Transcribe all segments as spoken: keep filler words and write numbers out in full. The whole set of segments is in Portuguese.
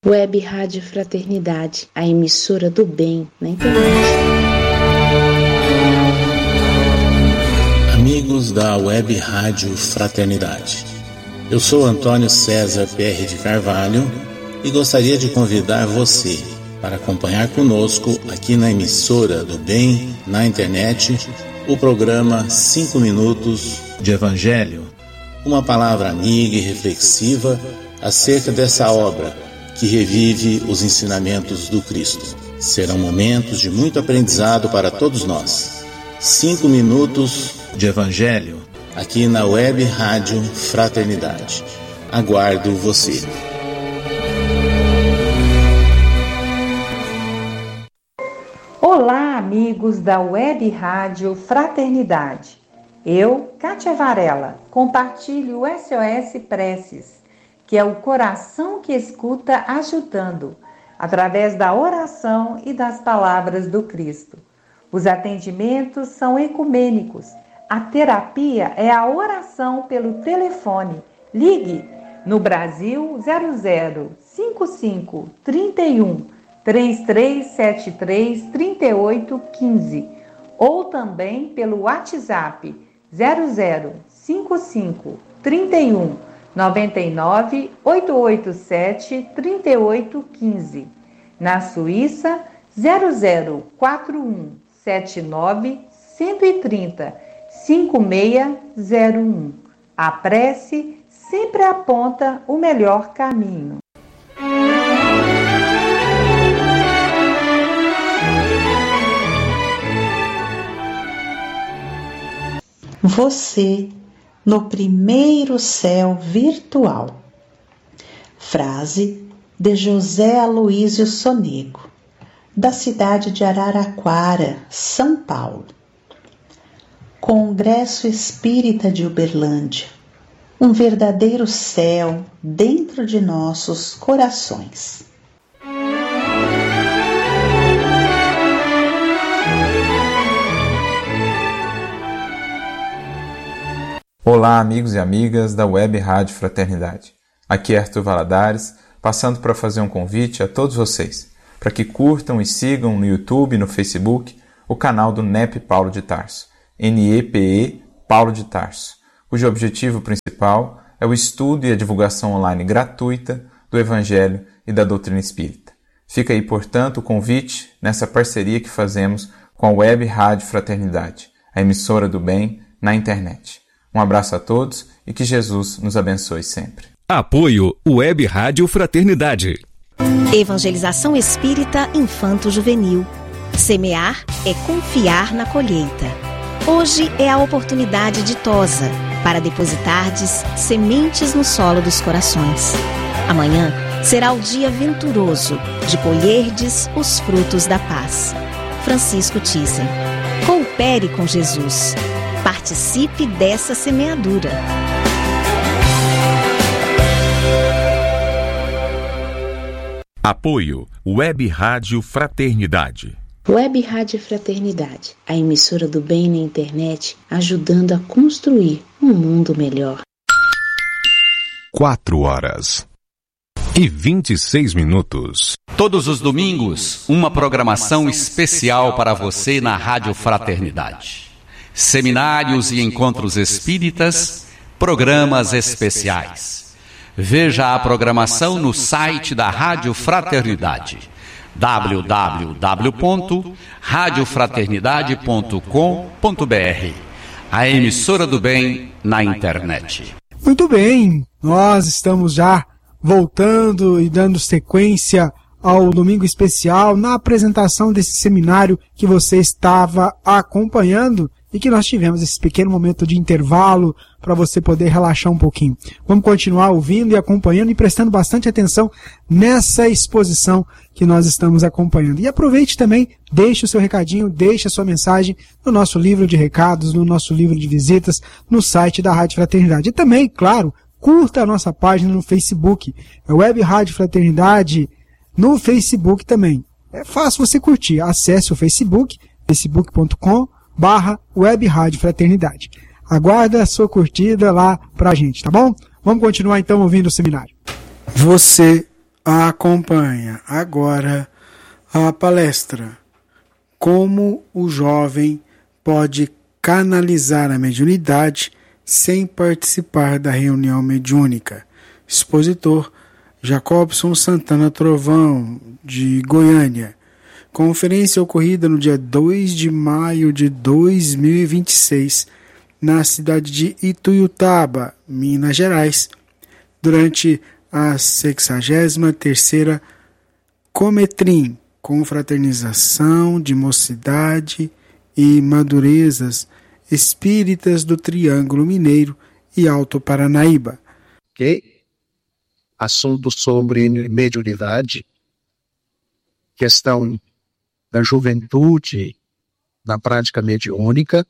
Web Rádio Fraternidade, a emissora do bem na internet. Amigos da Web Rádio Fraternidade, eu sou Antônio César P R de Carvalho e gostaria de convidar você para acompanhar conosco aqui na emissora do bem na internet o programa cinco minutos de Evangelho, uma palavra amiga e reflexiva acerca dessa obra que revive os ensinamentos do Cristo. Serão momentos de muito aprendizado para todos nós. Cinco minutos de Evangelho, aqui na Web Rádio Fraternidade. Aguardo você. Olá, amigos da Web Rádio Fraternidade. Eu, Kátia Varela, compartilho o S O S Preces, que é o coração que escuta ajudando, através da oração e das palavras do Cristo. Os atendimentos são ecumênicos. A terapia é a oração pelo telefone. Ligue no Brasil zero zero cinco cinco, três um, três três sete três, três oito um cinco ou também pelo WhatsApp zero zero cinco cinco, três um, nove nove, oito oito sete, três oito um cinco. Na Suíça, zero zero quatro um, sete nove, um três zero, cinco seis zero um. A prece sempre aponta o melhor caminho. Você no primeiro céu virtual. Frase de José Aloísio Sonego, da cidade de Araraquara, São Paulo. Congresso Espírita de Uberlândia, um verdadeiro céu dentro de nossos corações. Olá, amigos e amigas da Web Rádio Fraternidade. Aqui é Arthur Valadares, passando para fazer um convite a todos vocês, para que curtam e sigam no YouTube e no Facebook o canal do N E P Paulo de Tarso, N E P E Paulo de Tarso, cujo objetivo principal é o estudo e a divulgação online gratuita do Evangelho e da doutrina espírita. Fica aí, portanto, o convite nessa parceria que fazemos com a Web Rádio Fraternidade, a emissora do bem na internet. Um abraço a todos e que Jesus nos abençoe sempre. Apoio Web Rádio Fraternidade. Evangelização Espírita Infanto-Juvenil. Semear é confiar na colheita. Hoje é a oportunidade ditosa para depositardes sementes no solo dos corações. Amanhã será o dia venturoso de colherdes os frutos da paz. Francisco Thyssen. Coopere com Jesus. Participe dessa semeadura. Apoio Web Rádio Fraternidade. Web Rádio Fraternidade, a emissora do bem na internet, ajudando a construir um mundo melhor. Quatro horas e vinte e seis minutos. Todos os domingos, uma programação especial para você na Rádio Fraternidade. Seminários e encontros espíritas, programas especiais. Veja a programação no site da Rádio Fraternidade, w w w ponto rádio fraternidade ponto com ponto b r, a emissora do bem na internet. Muito bem, nós estamos já voltando e dando sequência ao Domingo Especial na apresentação desse seminário que você estava acompanhando e que nós tivemos esse pequeno momento de intervalo para você poder relaxar um pouquinho. Vamos continuar ouvindo e acompanhando e prestando bastante atenção nessa exposição que nós estamos acompanhando. E aproveite também, deixe o seu recadinho, deixe a sua mensagem no nosso livro de recados, no nosso livro de visitas, no site da Rádio Fraternidade. E também, claro, curta a nossa página no Facebook, é Web Rádio Fraternidade, no Facebook também. É fácil você curtir, acesse o Facebook, facebook ponto com barra Web Rádio Fraternidade. Aguarda a sua curtida lá pra gente, tá bom? Vamos continuar então ouvindo o seminário. Você acompanha agora a palestra Como o jovem pode canalizar a mediunidade sem participar da reunião mediúnica. Expositor Jacobson Santana Trovão, de Goiânia. Conferência ocorrida no dia dois de maio de dois mil e vinte e seis, na cidade de Ituiutaba, Minas Gerais, durante a sexagésima terceira Cometrim, confraternização de mocidade e madurezas espíritas do Triângulo Mineiro e Alto Paranaíba. Ok? Assunto sobre mediunidade, questão da juventude na prática mediúnica.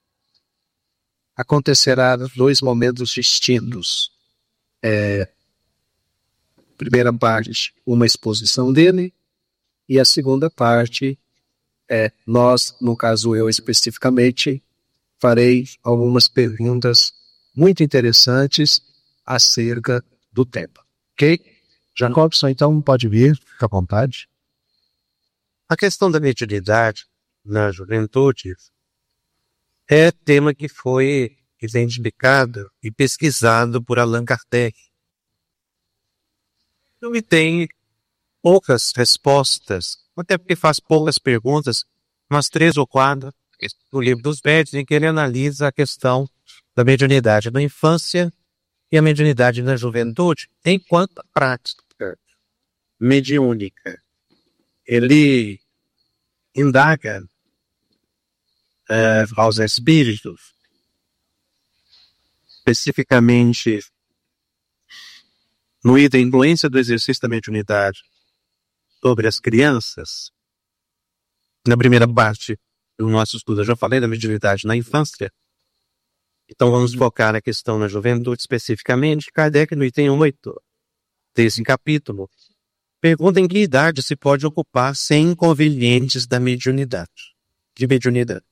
Acontecerá dois momentos distintos. É, primeira parte, uma exposição dele, e a segunda parte, é, nós, no caso eu especificamente, farei algumas perguntas muito interessantes acerca do tema. Ok? Jacobson, então, pode vir, fica à vontade. A questão da mediunidade na juventude é tema que foi identificado e pesquisado por Allan Kardec. Não me tem poucas respostas, até porque faz poucas perguntas, umas três ou quatro, no livro dos Médiuns, em que ele analisa a questão da mediunidade na infância e a mediunidade na juventude, enquanto a prática mediúnica. Ele indaga é, aos espíritos, especificamente no item influência do exercício da mediunidade sobre as crianças. Na primeira parte do nosso estudo, eu já falei da mediunidade na infância. Então vamos focar na questão na juventude especificamente. Kardec, no item oito desse capítulo, pergunta em que idade se pode ocupar sem inconvenientes da mediunidade, de mediunidade.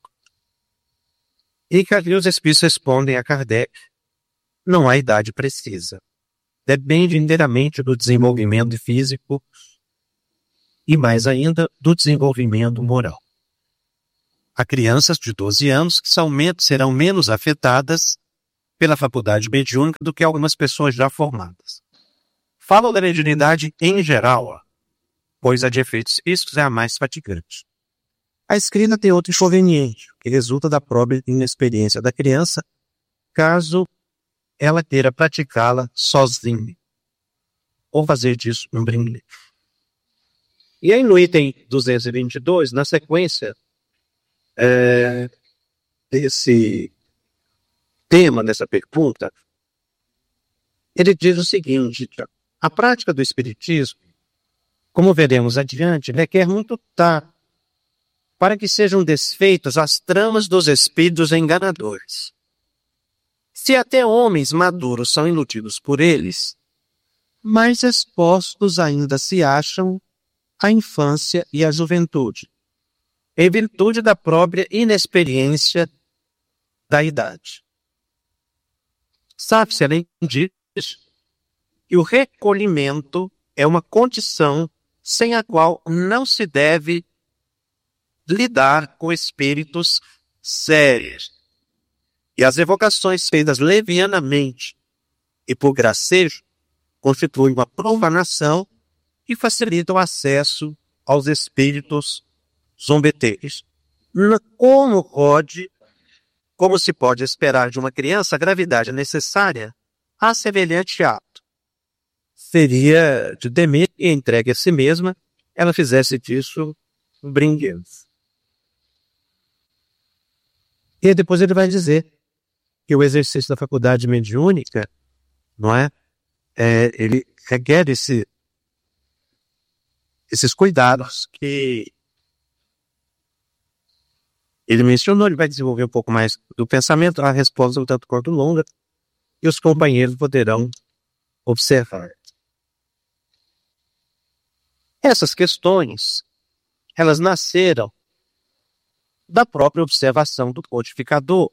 E os espíritos respondem a Kardec: não há idade precisa. Depende inteiramente do desenvolvimento físico e, mais ainda, do desenvolvimento moral. Há crianças de doze anos que são, serão menos afetadas pela faculdade mediúnica do que algumas pessoas já formadas. Falam da mediunidade em geral, pois a de efeitos físicos é a mais fatigante. A escrita tem outro inconveniente, que resulta da própria inexperiência da criança, caso ela queira praticá-la sozinha, ou fazer disso um brinquedo. E aí no item duzentos e vinte e dois, na sequência é, desse tema, dessa pergunta, ele diz o seguinte: a prática do espiritismo, como veremos adiante, requer muito tato para que sejam desfeitas as tramas dos espíritos enganadores. Se até homens maduros são iludidos por eles, mais expostos ainda se acham a infância e a juventude, em virtude da própria inexperiência da idade. Sabe-se, além disso, que o recolhimento é uma condição sem a qual não se deve lidar com espíritos sérios. E as evocações feitas levianamente e por gracejo constituem uma profanação e facilitam o acesso aos espíritos zombeteiros. Como pode, como se pode esperar de uma criança, a gravidade necessária a semelhante ato? Seria de temer e entregue a si mesma ela fizesse disso um brinquedo. E depois ele vai dizer que o exercício da faculdade mediúnica, não é? é ele requer esse, esses cuidados que ele mencionou. Ele vai desenvolver um pouco mais do pensamento, a resposta é um tanto quanto longa, e os companheiros poderão observar. Essas questões, elas nasceram da própria observação do codificador,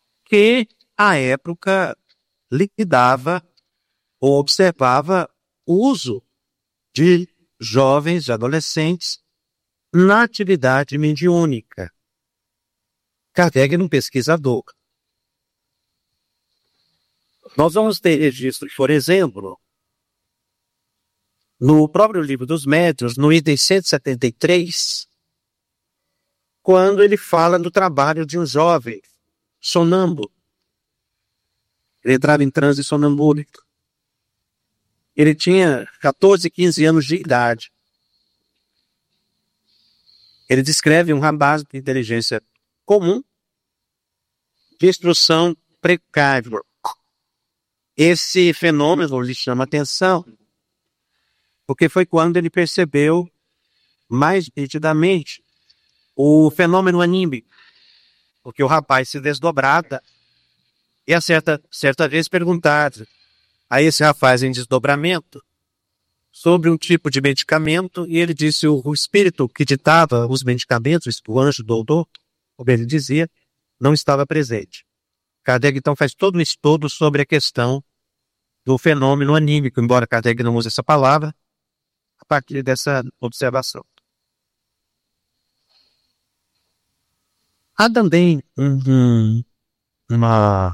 que, à época, lidava ou observava uso de jovens, de adolescentes, na atividade mediúnica. Kardec era um pesquisador. Nós vamos ter registros, por exemplo, no próprio Livro dos Médiuns, no item cento e setenta e três, quando ele fala do trabalho de um jovem sonâmbulo. Ele entrava em transe sonambúlico. Ele tinha catorze, quinze anos de idade. Ele descreve um rapaz de inteligência comum, de instrução precária. Esse fenômeno lhe chama atenção, porque foi quando ele percebeu mais nitidamente o fenômeno anímico, porque o rapaz se desdobrava e a certa, certa vez perguntava a esse rapaz em desdobramento sobre um tipo de medicamento, e ele disse o, o espírito que ditava os medicamentos, o anjo doutor, como ele dizia, não estava presente. Kardec então faz todo um estudo sobre a questão do fenômeno anímico, embora Kardec não use essa palavra, a partir dessa observação. Há também um, uma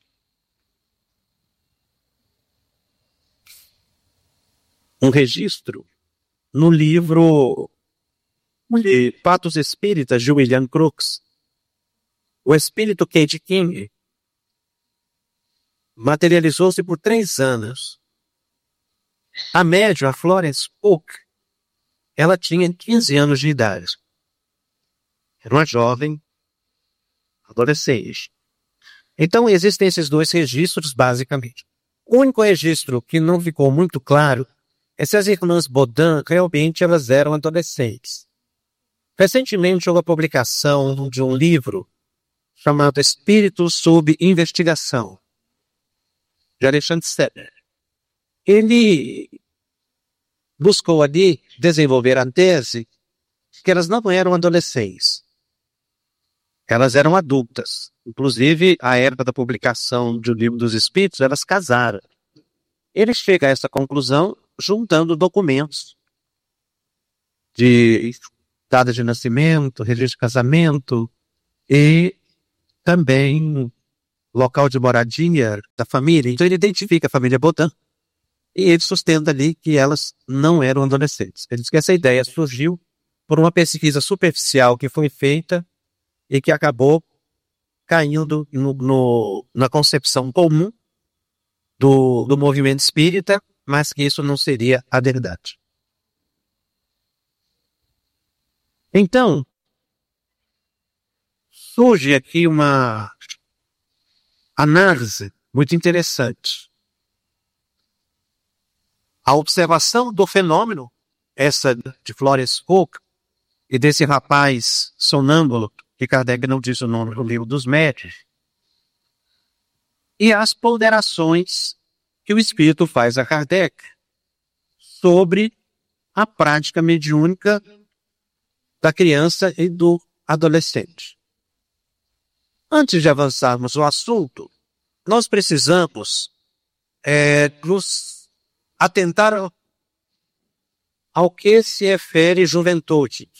um registro no livro de Fatos Espíritas de William Crookes. O espírito Kate King materializou-se por três anos. A médium, a Florence Cook, ela tinha quinze anos de idade. Era uma jovem adolescente. Então existem esses dois registros, basicamente. O único registro que não ficou muito claro é se as irmãs Baudin realmente elas eram adolescentes. Recentemente houve a publicação de um livro chamado Espíritos sob Investigação, de Alexandre Seller. Ele buscou ali desenvolver a tese que elas não eram adolescentes. Elas eram adultas. Inclusive, à época da publicação do Livro dos Espíritos, elas casaram. Ele chega a essa conclusão juntando documentos de data de nascimento, registro de casamento e também local de moradia da família. Então ele identifica a família Baudin e ele sustenta ali que elas não eram adolescentes. Ele diz que essa ideia surgiu por uma pesquisa superficial que foi feita e que acabou caindo no, no, na concepção comum do, do movimento espírita, mas que isso não seria a verdade. Então, surge aqui uma análise muito interessante. A observação do fenômeno, essa de Florence Cook, e desse rapaz sonâmbulo, que Kardec não diz o nome do Livro dos Médiuns, e as ponderações que o Espírito faz a Kardec sobre a prática mediúnica da criança e do adolescente. Antes de avançarmos no assunto, nós precisamos é, nos atentar ao, ao que se refere juventude.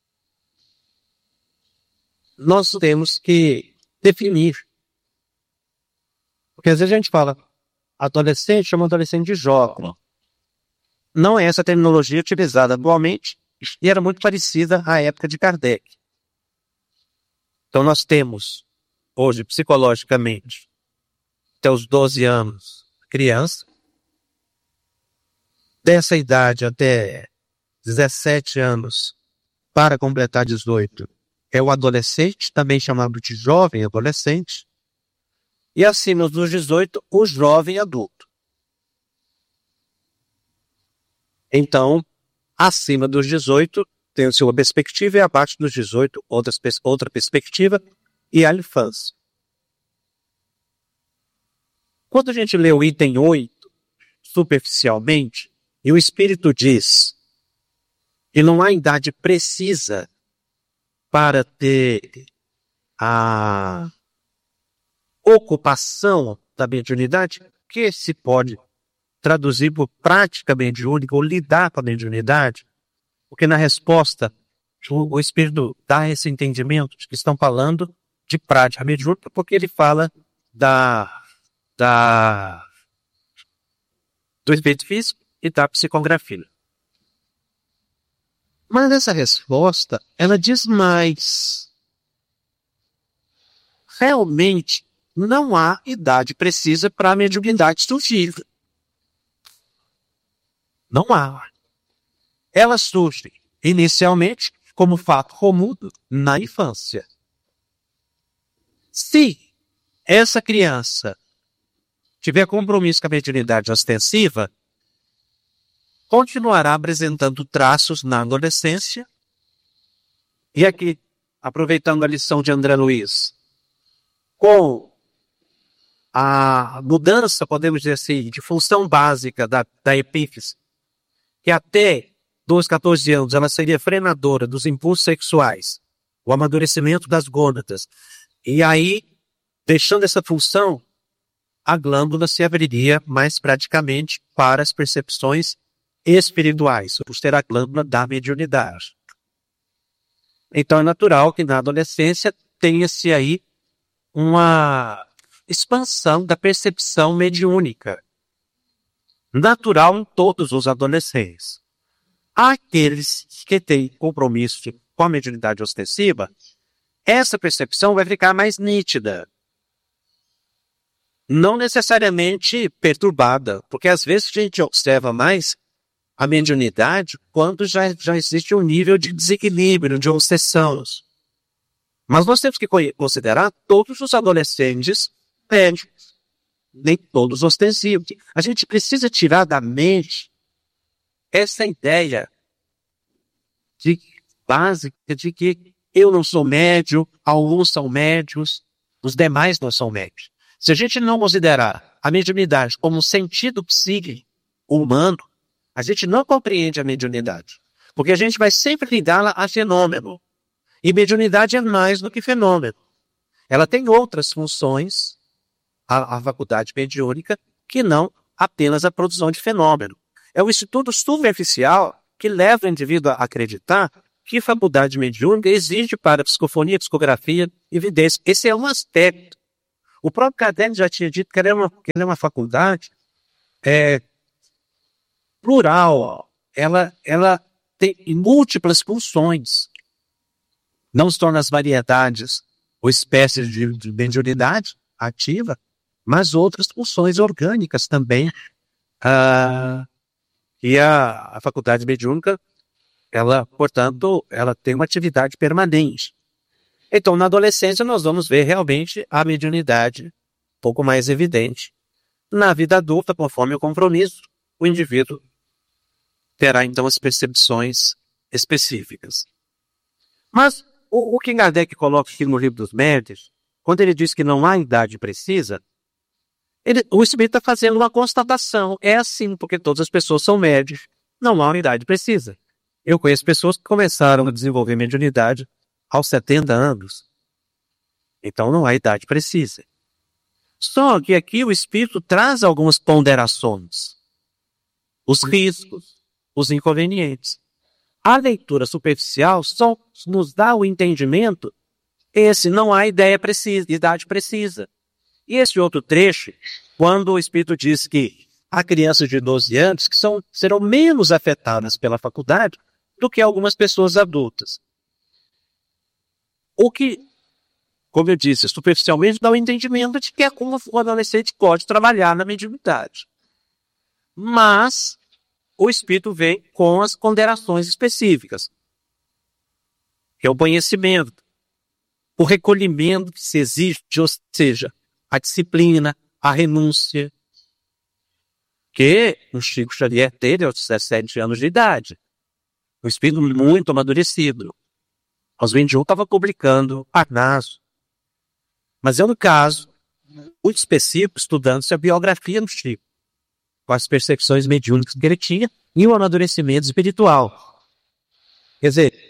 Nós temos que definir. Porque às vezes a gente fala adolescente, chama adolescente de jovem. Não é essa a terminologia utilizada atualmente e era muito parecida à época de Kardec. Então nós temos, hoje, psicologicamente, até os doze anos, criança. Dessa idade até dezessete anos, para completar dezoito, é o adolescente, também chamado de jovem adolescente. E acima dos dezoito, o jovem adulto. Então, acima dos dezoito, tem a sua perspectiva, e abaixo dos dezoito, outra, outra perspectiva, e a infância. Quando a gente lê o item oito, superficialmente, e o Espírito diz que não há idade precisa para ter a ocupação da mediunidade, o que se pode traduzir por prática mediúnica ou lidar com a mediunidade, porque na resposta o, o Espírito dá esse entendimento de que estão falando de prática mediúnica, porque ele fala da, da, do efeito físico e da psicografia. Mas essa resposta, ela diz mais. Realmente, não há idade precisa para a mediunidade surgir. Não há. Ela surge, inicialmente, como fato comum na infância. Se essa criança tiver compromisso com a mediunidade ostensiva, continuará apresentando traços na adolescência. E aqui, aproveitando a lição de André Luiz, com a mudança, podemos dizer assim, de função básica da, da epífise, que até doze, catorze anos ela seria frenadora dos impulsos sexuais, o amadurecimento das gônadas, e aí, deixando essa função, a glândula se abriria mais praticamente para as percepções espirituais, por ter a glândula da mediunidade. Então é natural que na adolescência tenha-se aí uma expansão da percepção mediúnica. Natural em todos os adolescentes. Aqueles que têm compromisso com a mediunidade ostensiva, essa percepção vai ficar mais nítida. Não necessariamente perturbada, porque às vezes a gente observa mais a mediunidade quando já, já existe um nível de desequilíbrio, de obsessão. Mas nós temos que considerar todos os adolescentes médicos, nem todos ostensivos. A gente precisa tirar da mente essa ideia de, básica de que eu não sou médium, alguns são médios, os demais não são médios. Se a gente não considerar a mediunidade como um sentido psíquico humano, a gente não compreende a mediunidade. Porque a gente vai sempre ligá-la a fenômeno. E mediunidade é mais do que fenômeno. Ela tem outras funções, a, a faculdade mediúnica, que não apenas a produção de fenômeno. É o estudo superficial que leva o indivíduo a acreditar que a faculdade mediúnica exige para psicofonia, psicografia e evidência. Esse é um aspecto. O próprio Kardec já tinha dito que ela é uma, que ela é uma faculdade é, plural. Ela, ela tem múltiplas funções. Não se torna as variedades ou espécies de, de mediunidade ativa, mas outras funções orgânicas também. Ah, e a, a faculdade mediúnica, ela, portanto, ela tem uma atividade permanente. Então, na adolescência, nós vamos ver realmente a mediunidade um pouco mais evidente. Na vida adulta, conforme o compromisso, o indivíduo terá, então, as percepções específicas. Mas o, o que Kardec coloca aqui no Livro dos Médiuns, quando ele diz que não há idade precisa, ele, o Espírito está fazendo uma constatação. É assim, porque todas as pessoas são médios, não há uma idade precisa. Eu conheço pessoas que começaram a desenvolver mediunidade aos setenta anos. Então não há idade precisa. Só que aqui o Espírito traz algumas ponderações. Os riscos, os inconvenientes. A leitura superficial só nos dá o entendimento, esse não há ideia precisa, idade precisa. E esse outro trecho, quando o Espírito diz que há crianças de doze anos que são, serão menos afetadas pela faculdade do que algumas pessoas adultas. O que, como eu disse, superficialmente dá o entendimento de que é como o adolescente pode trabalhar na mediunidade. Mas o Espírito vem com as ponderações específicas, que é o conhecimento, o recolhimento que se exige, ou seja, a disciplina, a renúncia, que o Chico Xavier teve aos dezessete anos de idade. Um espírito muito amadurecido. Aos vinte e um estava publicando Parnaso. Mas é um caso muito específico, estudando-se a biografia do Chico, com as percepções mediúnicas que ele tinha e o amadurecimento espiritual. Quer dizer,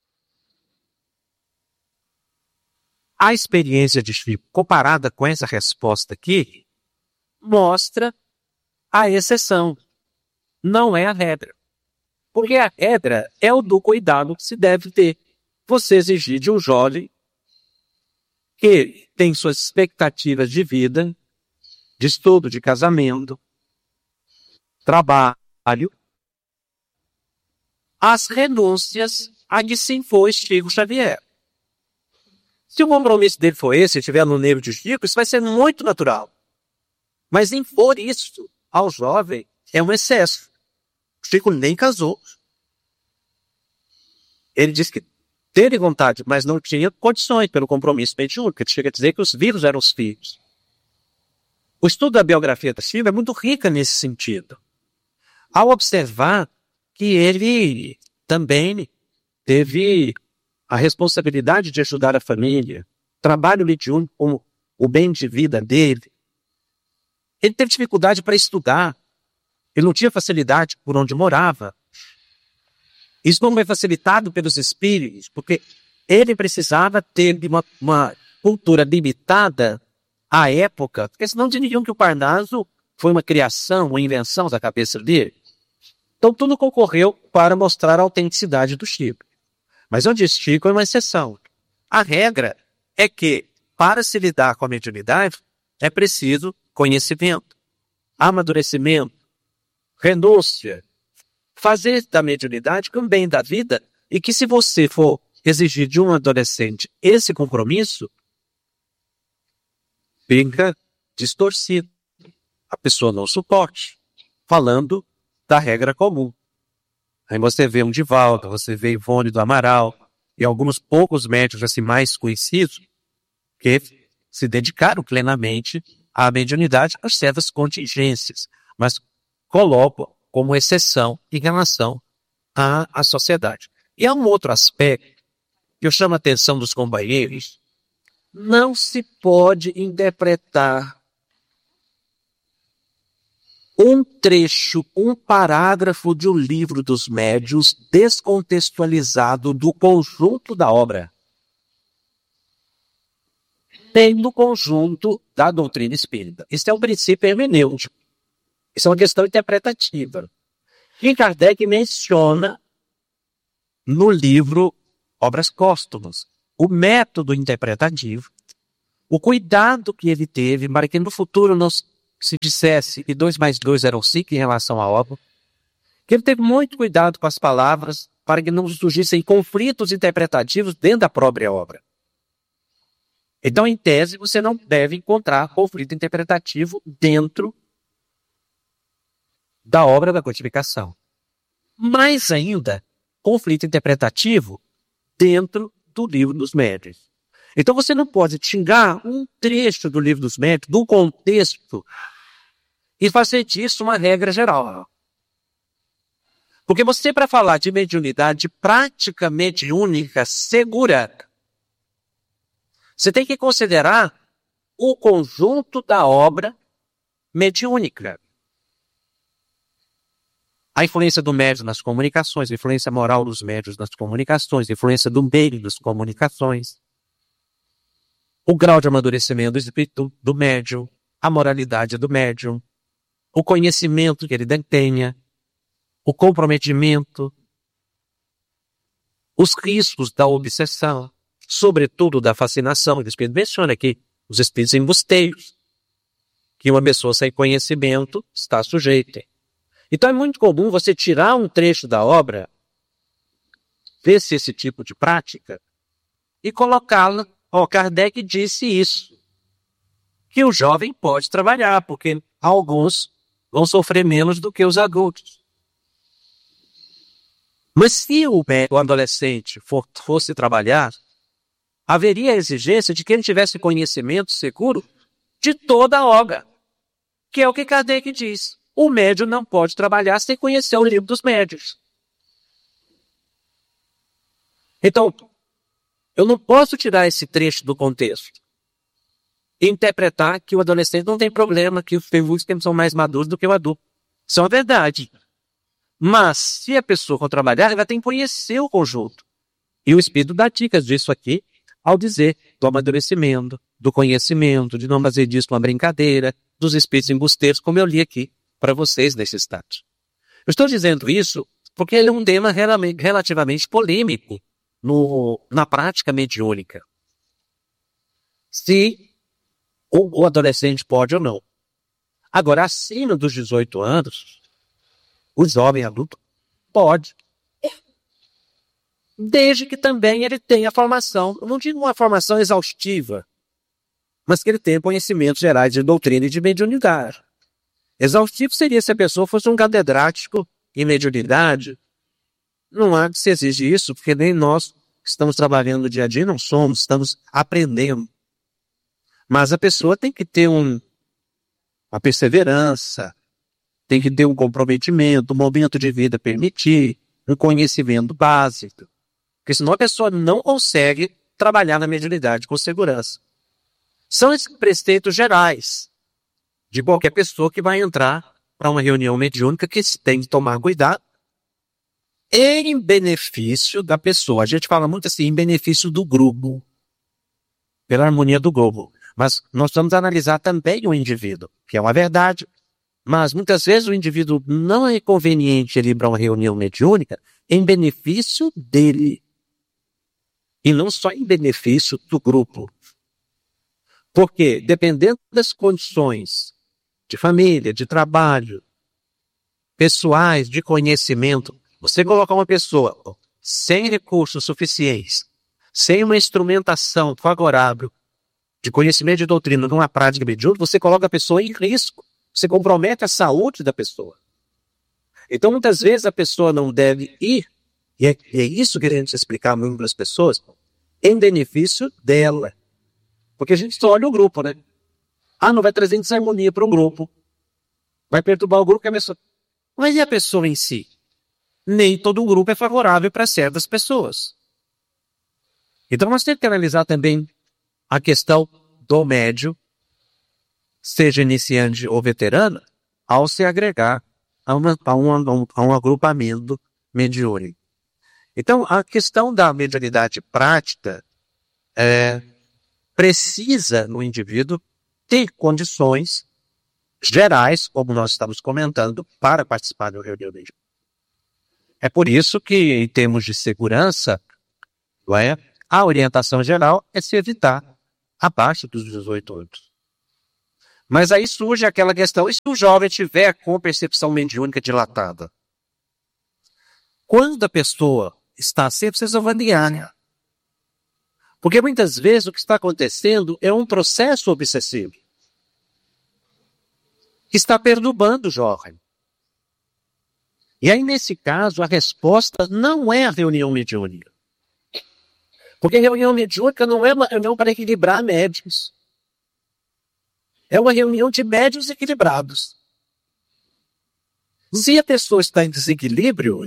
a experiência de Chico, comparada com essa resposta aqui, mostra a exceção, não é a regra. Porque a regra é o do cuidado que se deve ter. Você exigir de um jovem que tem suas expectativas de vida, de estudo, de casamento, trabalho, as renúncias a que se impôs Chico Xavier. Se o compromisso dele for esse, se estiver no nível de Chico, isso vai ser muito natural. Mas impor isso ao jovem é um excesso. Chico nem casou. Ele disse que teve vontade, mas não tinha condições pelo compromisso mediúnico, que chega a dizer que os vivos eram os filhos. O estudo da biografia da Chico é muito rica nesse sentido. Ao observar que ele também teve a responsabilidade de ajudar a família, trabalho mediúnico como o bem de vida dele. Ele teve dificuldade para estudar. Ele não tinha facilidade por onde morava. Isso não foi facilitado pelos espíritos, porque ele precisava ter uma, uma cultura limitada à época, porque senão diriam que o Parnaso foi uma criação, uma invenção da cabeça dele. Então tudo concorreu para mostrar a autenticidade do Chico. Mas eu disse, Chico é uma exceção. A regra é que, para se lidar com a mediunidade, é preciso conhecimento, amadurecimento, renúncia, fazer da mediunidade um bem da vida, e que se você for exigir de um adolescente esse compromisso, fica distorcido. A pessoa não suporte, falando da regra comum. Aí você vê um Divaldo, você vê Ivone do Amaral, e alguns poucos médicos assim mais conhecidos, que se dedicaram plenamente à mediunidade, às certas contingências, mas colocam como exceção em relação à, à sociedade. E há um outro aspecto que eu chamo a atenção dos companheiros. Não se pode interpretar um trecho, um parágrafo de um livro dos médiuns descontextualizado do conjunto da obra, nem do conjunto da doutrina espírita. Isso é um princípio hermenêutico. Isso é uma questão interpretativa. E Kardec menciona no livro Obras Póstumas o método interpretativo, o cuidado que ele teve para que no futuro não se dissesse que dois mais dois eram cinco em relação à obra, que ele teve muito cuidado com as palavras para que não surgissem conflitos interpretativos dentro da própria obra. Então, em tese, você não deve encontrar conflito interpretativo dentro da obra da codificação. Mais ainda, conflito interpretativo dentro do livro dos médiuns. Então você não pode xingar um trecho do livro dos médiuns, do contexto, e fazer disso uma regra geral. Porque você, para falar de mediunidade praticamente única, segura, você tem que considerar o conjunto da obra mediúnica. A influência do médium nas comunicações, a influência moral dos médiuns nas comunicações, a influência do meio nas comunicações, o grau de amadurecimento do espírito do médium, a moralidade do médium, o conhecimento que ele detenha, o comprometimento, os riscos da obsessão, sobretudo da fascinação. O espírito menciona aqui os espíritos embusteiros, que uma pessoa sem conhecimento está sujeita. Então é muito comum você tirar um trecho da obra, ver se esse tipo de prática, e colocá-la. Ó, Kardec disse isso, que o jovem pode trabalhar, porque alguns vão sofrer menos do que os adultos. Mas se o, o adolescente for, fosse trabalhar, haveria a exigência de que ele tivesse conhecimento seguro de toda a obra, que é o que Kardec diz. O médium não pode trabalhar sem conhecer o livro dos médiuns. Então, eu não posso tirar esse trecho do contexto e interpretar que o adolescente não tem problema, que os filhos são mais maduros do que o adulto. Isso é uma verdade. Mas, se a pessoa for trabalhar, ela tem que conhecer o conjunto. E o Espírito dá dicas disso aqui, ao dizer do amadurecimento, do conhecimento, de não fazer disso uma brincadeira, dos espíritos embusteiros, como eu li aqui, para vocês nesse instante. Eu estou dizendo isso porque ele é um tema relativamente polêmico no, na prática mediúnica. Se o, o adolescente pode ou não. Agora, acima dos dezoito anos, o jovem adulto pode. Desde que também ele tenha formação, não digo uma formação exaustiva, mas que ele tenha conhecimentos gerais de doutrina e de mediunidade. Exaustivo seria se a pessoa fosse um catedrático em mediunidade. Não há que se exige isso, porque nem nós que estamos trabalhando no dia a dia não somos, estamos aprendendo. Mas a pessoa tem que ter um, uma perseverança, tem que ter um comprometimento, um momento de vida permitir, um conhecimento básico. Porque senão a pessoa não consegue trabalhar na mediunidade com segurança. São esses preceitos gerais de qualquer pessoa que vai entrar para uma reunião mediúnica, que tem que tomar cuidado em benefício da pessoa. A gente fala muito assim, em benefício do grupo, pela harmonia do grupo. Mas nós vamos analisar também o indivíduo, que é uma verdade. Mas muitas vezes o indivíduo não é conveniente ele ir para uma reunião mediúnica em benefício dele. E não só em benefício do grupo. Porque, dependendo das condições de família, de trabalho, pessoais, de conhecimento, você colocar uma pessoa sem recursos suficientes, sem uma instrumentação favorável de conhecimento de doutrina numa prática mediúnica, você coloca a pessoa em risco. Você compromete a saúde da pessoa. Então, muitas vezes, a pessoa não deve ir, e é, é isso que a gente explicar muito para as pessoas, em benefício dela. Porque a gente só olha o grupo, né? Ah, não vai trazer desarmonia para o grupo. Vai perturbar o grupo que a pessoa... Mas e a pessoa em si? Nem todo grupo é favorável para certas pessoas. Então, nós temos que analisar também a questão do médio, seja iniciante ou veterano, ao se agregar a, uma, a, um, a um agrupamento mediúnico. Então, a questão da mediunidade prática é, precisa, no indivíduo, ter condições gerais, como nós estamos comentando, para participar da reunião mediúnica. É por isso que, em termos de segurança, não é, a orientação geral é se evitar abaixo dos dezoito anos. Mas aí surge aquela questão, e se o jovem tiver com percepção mediúnica dilatada? Quando a pessoa está assim, precisa avaliar, né? Porque muitas vezes o que está acontecendo é um processo obsessivo que está perturbando o jovem. E aí, nesse caso, a resposta não é a reunião mediúnica. Porque a reunião mediúnica não é uma reunião para equilibrar médios. É uma reunião de médios equilibrados. Se a pessoa está em desequilíbrio,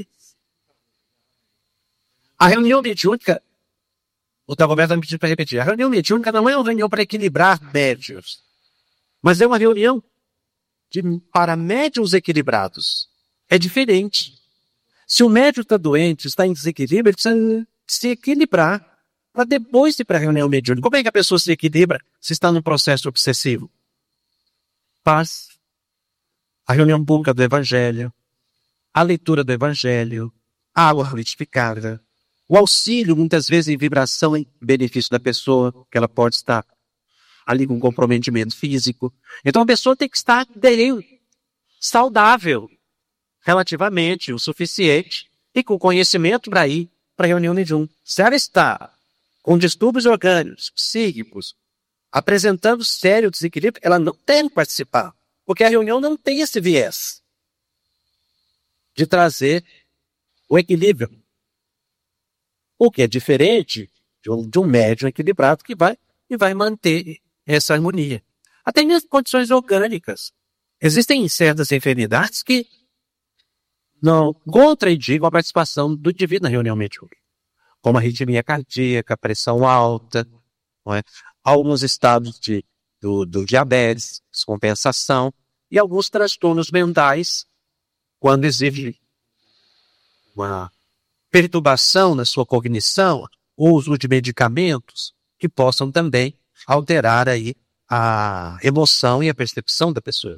a reunião mediúnica, o Dagoberto vai me pedir para repetir, a reunião mediúnica não é uma reunião para equilibrar médios, mas é uma reunião de, para médios equilibrados. É diferente. Se o médium está doente, está em desequilíbrio, ele precisa se equilibrar para depois ir para a reunião mediúnica. Como é que a pessoa se equilibra se está num processo obsessivo? Paz, a reunião pública do Evangelho, a leitura do Evangelho, a água frutificada, o auxílio, muitas vezes, em vibração em benefício da pessoa, que ela pode estar ali com comprometimento físico. Então, a pessoa tem que estar bem, saudável, relativamente, o suficiente, e com conhecimento para ir para a reunião mediúnica. Se ela está com distúrbios orgânicos, psíquicos, apresentando sério desequilíbrio, ela não tem que participar, porque a reunião não tem esse viés de trazer o equilíbrio. O que é diferente de um, de um médium equilibrado que vai e vai manter essa harmonia. Até mesmo condições orgânicas. Existem certas enfermidades que não contraindicam a participação do indivíduo na reunião mediúnica, como a arritmia cardíaca, pressão alta, não é? Alguns estados de, do, do diabetes, descompensação, e alguns transtornos mentais, quando existe uma perturbação na sua cognição, o uso de medicamentos que possam também alterar aí a emoção e a percepção da pessoa.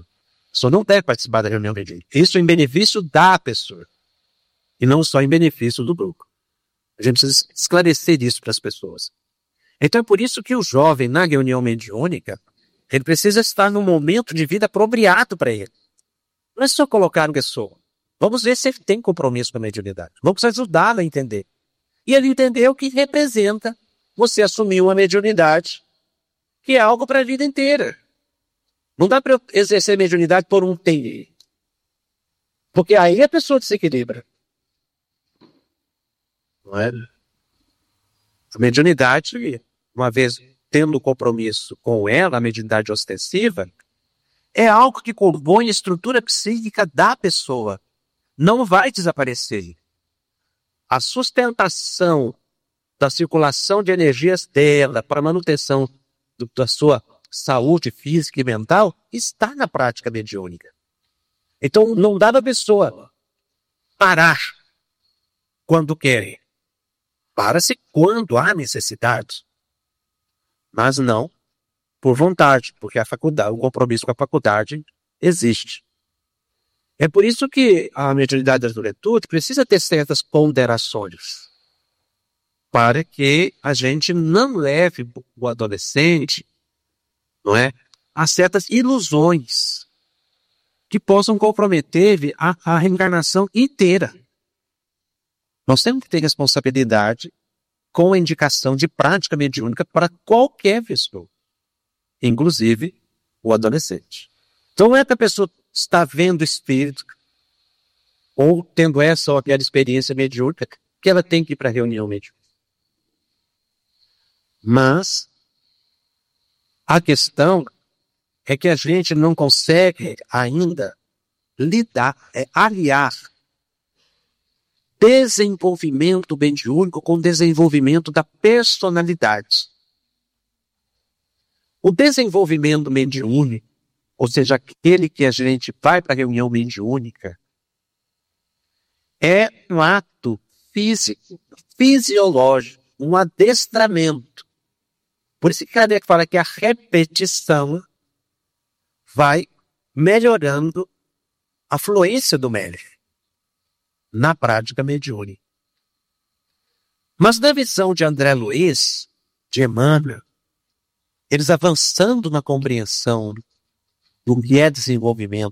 A pessoa não deve participar da reunião mediúnica. Isso em benefício da pessoa. E não só em benefício do grupo. A gente precisa esclarecer isso para as pessoas. Então é por isso que o jovem, na reunião mediúnica, ele precisa estar num momento de vida apropriado para ele. Não é só colocar uma pessoa. Vamos ver se ele tem compromisso com a mediunidade. Vamos ajudá-lo a entender. E ele entender o que representa você assumir uma mediunidade, que é algo para a vida inteira. Não dá para eu exercer mediunidade por um tempo. Porque aí a pessoa desequilibra. Não é? A mediunidade, uma vez tendo compromisso com ela, a mediunidade ostensiva, é algo que compõe a estrutura psíquica da pessoa. Não vai desaparecer. A sustentação da circulação de energias dela para a manutenção do, da sua saúde física e mental está na prática mediúnica. Então, não dá para a pessoa parar quando quer. Para-se quando há necessidade. Mas não por vontade, porque a faculdade, o compromisso com a faculdade existe. É por isso que a mediunidade da juventude precisa ter certas ponderações para que a gente não leve o adolescente, não é, a certas ilusões que possam comprometer a, a reencarnação inteira. Nós temos que ter responsabilidade com a indicação de prática mediúnica para qualquer pessoa, inclusive o adolescente. Então não é que a pessoa está vendo espírito ou tendo essa ou aquela experiência mediúnica que ela tem que ir para a reunião mediúnica. Mas a questão é que a gente não consegue ainda lidar, é, aliar desenvolvimento mediúnico com desenvolvimento da personalidade. O desenvolvimento mediúnico, ou seja, aquele que a gente vai para a reunião mediúnica, é um ato físico, fisiológico, um adestramento. Por isso que Kardec fala que a repetição vai melhorando a fluência do médium na prática mediúnica. Mas na visão de André Luiz, de Emmanuel, eles avançando na compreensão do que é desenvolvimento